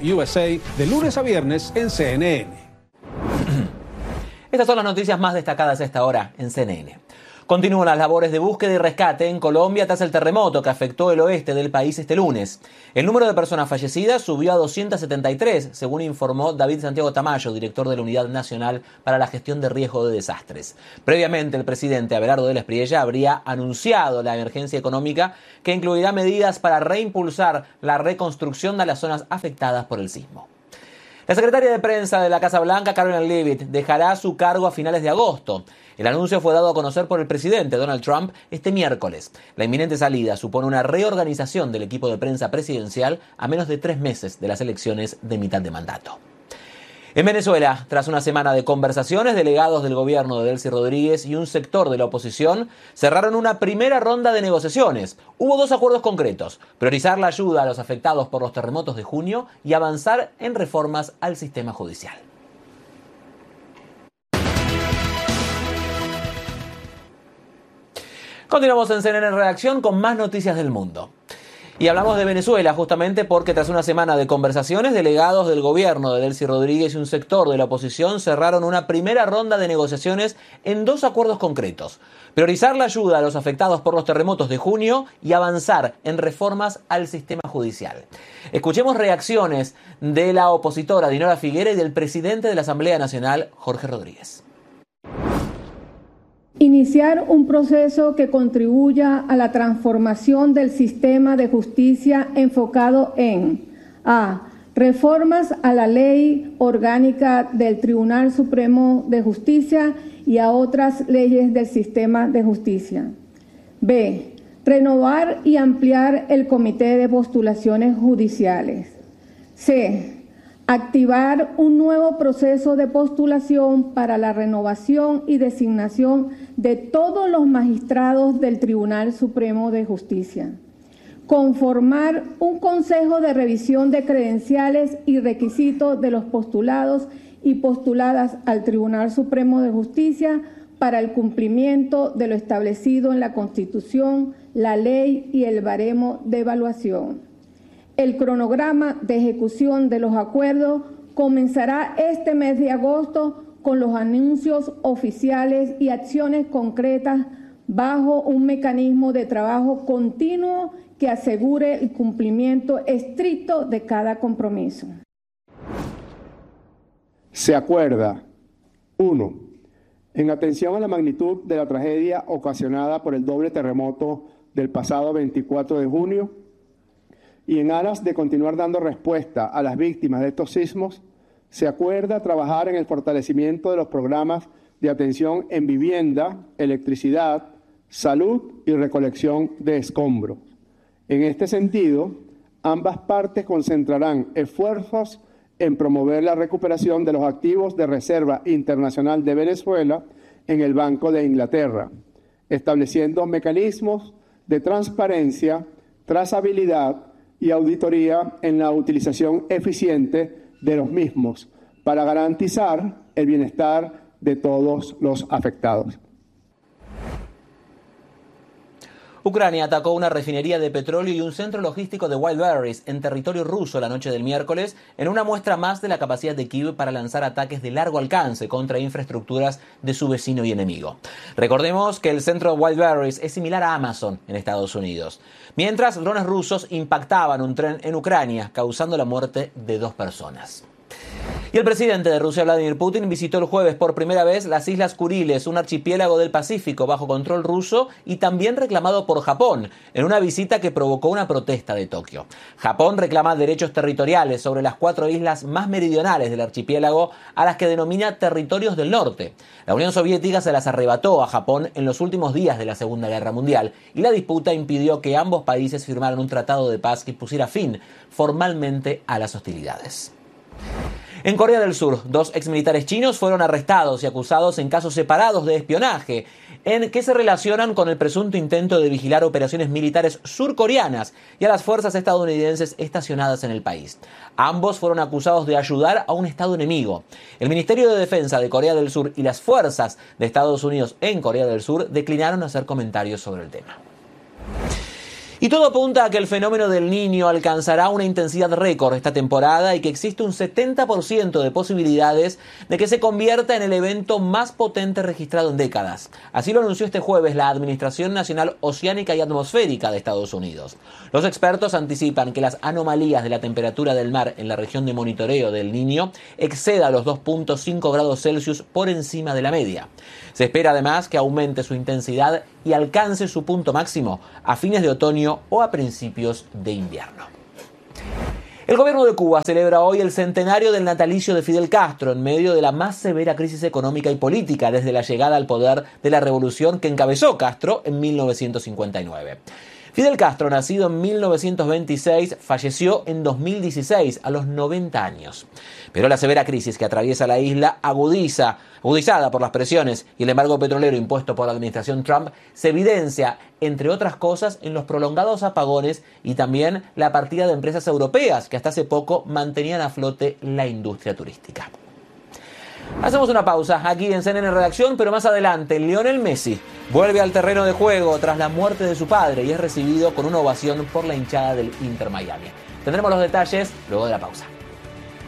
USA de lunes a viernes en CNN. Estas son las noticias más destacadas a esta hora en CNN. Continúan las labores de búsqueda y rescate en Colombia tras el terremoto que afectó el oeste del país este lunes. El número de personas fallecidas subió a 273, según informó David Santiago Tamayo, director de la Unidad Nacional para la Gestión de Riesgo de Desastres. Previamente, el presidente Abelardo de la Espriella habría anunciado la emergencia económica que incluirá medidas para reimpulsar la reconstrucción de las zonas afectadas por el sismo. La secretaria de prensa de la Casa Blanca, Caroline Leavitt, dejará su cargo a finales de agosto. El anuncio fue dado a conocer por el presidente Donald Trump este miércoles. La inminente salida supone una reorganización del equipo de prensa presidencial a menos de 3 meses de las elecciones de mitad de mandato. En Venezuela, tras una semana de conversaciones, delegados del gobierno de Delcy Rodríguez y un sector de la oposición cerraron una primera ronda de negociaciones. Hubo 2 acuerdos concretos: priorizar la ayuda a los afectados por los terremotos de junio y avanzar en reformas al sistema judicial. Continuamos en CNN Redacción con más noticias del mundo. Y hablamos de Venezuela justamente porque tras una semana de conversaciones, delegados del gobierno de Delcy Rodríguez y un sector de la oposición cerraron una primera ronda de negociaciones en 2 acuerdos concretos: priorizar la ayuda a los afectados por los terremotos de junio y avanzar en reformas al sistema judicial. Escuchemos reacciones de la opositora Dinora Figuera y del presidente de la Asamblea Nacional, Jorge Rodríguez. Iniciar un proceso que contribuya a la transformación del sistema de justicia enfocado en a. Reformas a la ley orgánica del Tribunal Supremo de Justicia y a otras leyes del sistema de justicia. B. Renovar y ampliar el Comité de Postulaciones Judiciales. C. Activar un nuevo proceso de postulación para la renovación y designación de todos los magistrados del Tribunal Supremo de Justicia. Conformar un consejo de revisión de credenciales y requisitos de los postulados y postuladas al Tribunal Supremo de Justicia para el cumplimiento de lo establecido en la Constitución, la ley y el baremo de evaluación. El cronograma de ejecución de los acuerdos comenzará este mes de agosto con los anuncios oficiales y acciones concretas bajo un mecanismo de trabajo continuo que asegure el cumplimiento estricto de cada compromiso. Se acuerda: 1. En atención a la magnitud de la tragedia ocasionada por el doble terremoto del pasado 24 de junio, y en aras de continuar dando respuesta a las víctimas de estos sismos, se acuerda trabajar en el fortalecimiento de los programas de atención en vivienda, electricidad, salud y recolección de escombros. En este sentido, ambas partes concentrarán esfuerzos en promover la recuperación de los activos de Reserva Internacional de Venezuela en el Banco de Inglaterra, estableciendo mecanismos de transparencia, trazabilidad y auditoría en la utilización eficiente de los mismos para garantizar el bienestar de todos los afectados. Ucrania atacó una refinería de petróleo y un centro logístico de Wildberries en territorio ruso la noche del miércoles, en una muestra más de la capacidad de Kiev para lanzar ataques de largo alcance contra infraestructuras de su vecino y enemigo. Recordemos que el centro de Wildberries es similar a Amazon en Estados Unidos. Mientras, drones rusos impactaban un tren en Ucrania, causando la muerte de 2 personas. Y el presidente de Rusia, Vladimir Putin, visitó el jueves por primera vez las Islas Kuriles, un archipiélago del Pacífico bajo control ruso y también reclamado por Japón, en una visita que provocó una protesta de Tokio. Japón reclama derechos territoriales sobre las 4 islas más meridionales del archipiélago, a las que denomina territorios del norte. La Unión Soviética se las arrebató a Japón en los últimos días de la Segunda Guerra Mundial y la disputa impidió que ambos países firmaran un tratado de paz que pusiera fin formalmente a las hostilidades. En Corea del Sur, 2 exmilitares chinos fueron arrestados y acusados en casos separados de espionaje, en que se relacionan con el presunto intento de vigilar operaciones militares surcoreanas y a las fuerzas estadounidenses estacionadas en el país. Ambos fueron acusados de ayudar a un estado enemigo. El Ministerio de Defensa de Corea del Sur y las fuerzas de Estados Unidos en Corea del Sur declinaron hacer comentarios sobre el tema. Y todo apunta a que el fenómeno del Niño alcanzará una intensidad récord esta temporada y que existe un 70% de posibilidades de que se convierta en el evento más potente registrado en décadas. Así lo anunció este jueves la Administración Nacional Oceánica y Atmosférica de Estados Unidos. Los expertos anticipan que las anomalías de la temperatura del mar en la región de monitoreo del Niño exceda los 2.5 grados Celsius por encima de la media. Se espera además que aumente su intensidad y alcance su punto máximo a fines de otoño o a principios de invierno. El gobierno de Cuba celebra hoy el centenario del natalicio de Fidel Castro en medio de la más severa crisis económica y política desde la llegada al poder de la revolución que encabezó Castro en 1959. Fidel Castro, nacido en 1926, falleció en 2016 a los 90 años. Pero la severa crisis que atraviesa la isla, agudizada por las presiones y el embargo petrolero impuesto por la administración Trump, se evidencia, entre otras cosas, en los prolongados apagones y también la partida de empresas europeas que hasta hace poco mantenían a flote la industria turística. Hacemos una pausa aquí en CNN Redacción, pero más adelante Lionel Messi vuelve al terreno de juego tras la muerte de su padre y es recibido con una ovación por la hinchada del Inter Miami. Tendremos los detalles luego de la pausa.